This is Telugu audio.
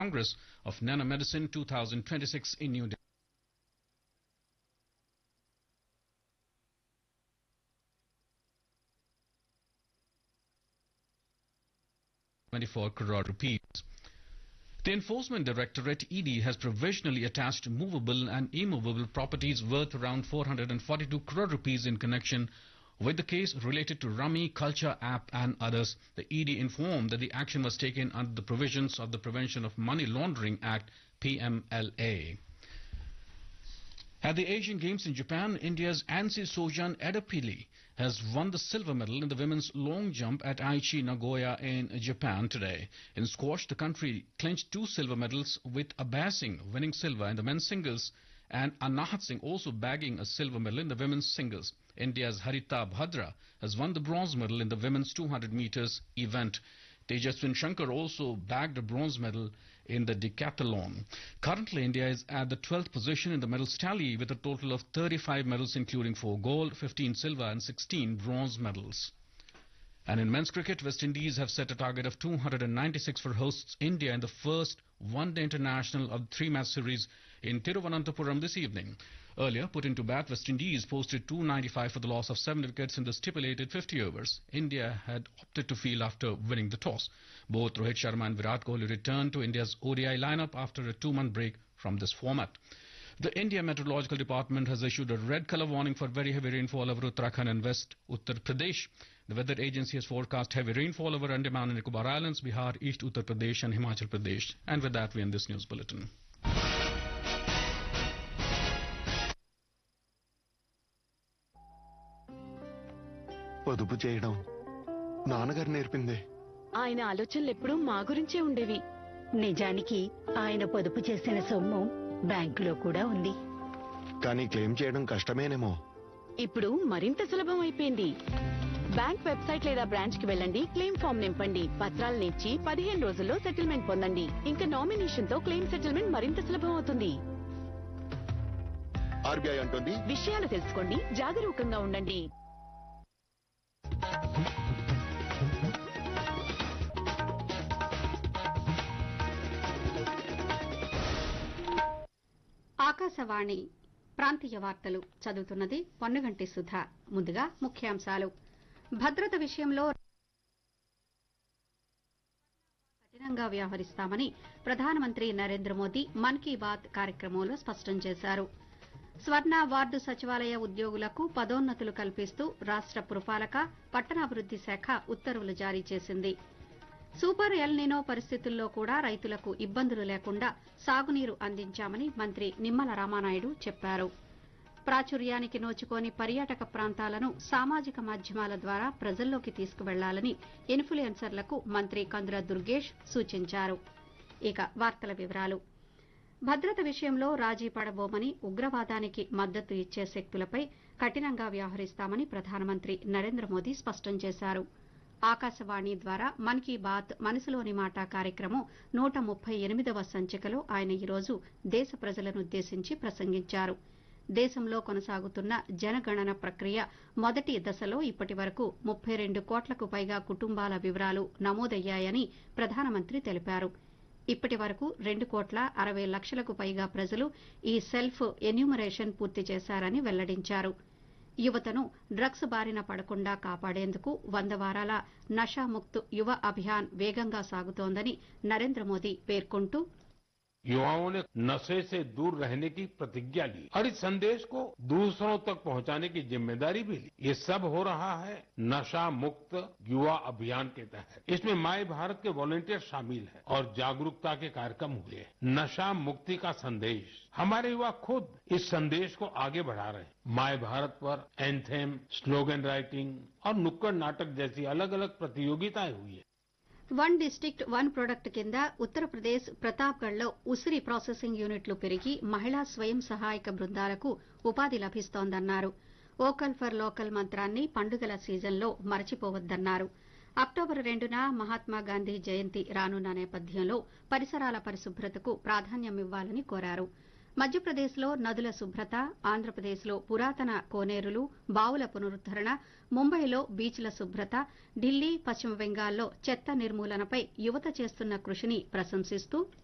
Congress of Nanomedicine 2026 in New Delhi. 24 crore rupees. The Enforcement Directorate ED has provisionally attached movable and immovable properties worth around 442 crore rupees in connection with the case related to Rummy Culture app and others. The ED informed that the action was taken under the provisions of the Prevention of Money Laundering Act PMLA. At the Asian Games in Japan, India's Ansi Sojan Edapili has won the silver medal in the women's long jump at Aichi, Nagoya in Japan today. In squash, the country clinched 2 silver medals, with Abhay Singh winning silver in the men's singles and Anahat Singh also bagging a silver medal in the women's singles. India's Harita Bhadra has won the bronze medal in the women's 200 meters event. Tejaswin Shankar also bagged a bronze medal in the decathlon. Currently, India is at the 12th position in the medals tally with a total of 35 medals, including 4 gold, 15 silver and 16 bronze medals. And in men's cricket, West Indies have set a target of 296 for hosts India in the first one-day international of the 3-match series in Tiruvananthapuram this evening. Earlier put into bat, West Indies posted 295 for the loss of 7 wickets in the stipulated 50 overs. India had opted to field after winning the toss. Both Rohit Sharma and Virat Kohli returned to India's ODI lineup after a 2-month break from this format. The India Meteorological Department has issued a red colour warning for very heavy rainfall over Uttarakhand and West Uttar Pradesh. The weather agency has forecast heavy rainfall over Andaman and Nicobar Islands, Bihar, East Uttar Pradesh and Himachal Pradesh. And with that, we end this news bulletin. పొదుపు చేయడం నాన్నగారు నేర్పిందే. ఆయన ఆలోచనలు ఎప్పుడూ మా గురించే ఉండేవి. నిజానికి ఆయన పొదుపు చేసిన సొమ్ము బ్యాంకులో కూడా ఉంది. కానీ క్లెయిమ్ చేయడం కష్టమేనేమో. ఇప్పుడు మరింత సులభం అయిపోయింది. బ్యాంక్ వెబ్సైట్ లేదా బ్రాంచ్ కి వెళ్ళండి, క్లెయిమ్ ఫామ్ నింపండి, పత్రాలు నించి 15 రోజుల్లో సెటిల్మెంట్ పొందండి. ఇంకా నామినేషన్ తో క్లెయిమ్ సెటిల్మెంట్ మరింత సులభం అవుతుంది. ఆర్బీఐ అంటుంది, విషయాలు తెలుసుకోండి, జాగరూకంగా ఉండండి. ఆకాశవాణి ప్రాంతీయ వార్తలు చదువుతున్నది పొన్నగంటి సుధ. ముందుగా ముఖ్యాంశాలు. భద్రత విషయంలో కఠినంగా వ్యవహరిస్తామని ప్రధానమంత్రి నరేంద్ర మోదీ మన్ కీ బాత్ కార్యక్రమంలో స్పష్టం చేశారు. స్వర్ణ వార్డు సచివాలయ ఉద్యోగులకు పదోన్నతులు కల్పిస్తూ రాష్ట పురపాలక పట్టణాభివృద్ది శాఖ ఉత్తర్వులు జారీ చేసింది. సూపర్ ఎల్ నినో పరిస్థితుల్లో కూడా రైతులకు ఇబ్బందులు లేకుండా సాగునీరు అందించామని మంత్రి నిమ్మల రామానాయుడు చెప్పారు. ప్రాచుర్యానికి నోచుకోని పర్యాటక ప్రాంతాలను సామాజిక మాధ్యమాల ద్వారా ప్రజల్లోకి తీసుకువెళ్లాలని ఇన్ఫ్లుయెన్సర్లకు మంత్రి కందుల దుర్గేష్ సూచించారు. ఇక వార్తల వివరాలు. భద్రత విషయంలో రాజీ పడబోమని, ఉగ్రవాదానికి మద్దతు ఇచ్చే శక్తులపై కఠినంగా వ్యవహరిస్తామని ప్రధానమంత్రి నరేంద్ర మోదీ స్పష్టం చేశారు. ఆకాశవాణి ద్వారా మన్ కీ బాత్ మనసులోని మాట కార్యక్రమం 138వ సంచికలో ఆయన ఈరోజు దేశ ప్రజలనుద్దేశించి ప్రసంగించారు. దేశంలో కొనసాగుతున్న జనగణన ప్రక్రియ మొదటి దశలో ఇప్పటి వరకు 32 కోట్లకు పైగా కుటుంబాల వివరాలు నమోదయ్యాయని ప్రధానమంత్రి తెలిపారు. ఇప్పటి వరకు 2,60,00,000కు పైగా ప్రజలు ఈ సెల్ఫ్ ఎన్యూమరేషన్ పూర్తి చేశారని వెల్లడించారు. యువతను డ్రగ్స్ బారిన పడకుండా కాపాడేందుకు 100 వారాల నషాముక్త్ యువ అభియాన్ వేగంగా సాగుతోందని నరేంద్ర మోదీ పేర్కొంటూ, युवाओं ने नशे से दूर रहने की प्रतिज्ञा ली और इस संदेश को दूसरों तक पहुंचाने की जिम्मेदारी भी ली. ये सब हो रहा है नशा मुक्त युवा अभियान के तहत. इसमें माय भारत के वॉलंटियर शामिल हैं और जागरूकता के कार्यक्रम हुए. नशा मुक्ति का संदेश हमारे युवा खुद इस संदेश को आगे बढ़ा रहे हैं. माय भारत पर एंथेम, स्लोगन राइटिंग और नुक्कड़ नाटक जैसी अलग अलग प्रतियोगिताएं हुई है. వన్ డిస్టిక్ట్ వన్ ప్రొడక్ట్ కింద ఉత్తరప్రదేశ్ ప్రతాప్గఢ్లో ఉసిరి ప్రాసెసింగ్ యూనిట్లు పెరిగి మహిళా స్వయం సహాయక బృందాలకు ఉపాధి లభిస్తోందన్నారు. వోకల్ ఫర్ లోకల్ మంత్రాన్ని పండుగల సీజన్లో మరచిపోవద్దన్నారు. అక్టోబర్ 2న మహాత్మాగాంధీ జయంతి రానున్న నేపథ్యంలో పరిసరాల పరిశుభ్రతకు ప్రాధాన్యమివ్వాలని కోరారు. మధ్యప్రదేశ్లో నదుల శుభ్రత, ఆంధ్రప్రదేశ్లో పురాతన కోనేరులు, బావుల పునరుద్దరణ, ముంబైలో బీచ్ల శుభ్రత, ఢిల్లీ, పశ్చిమ బెంగాల్లో చెత్త నిర్మూలనపై యువత చేస్తున్న కృషిని ప్రశంసిస్తూ,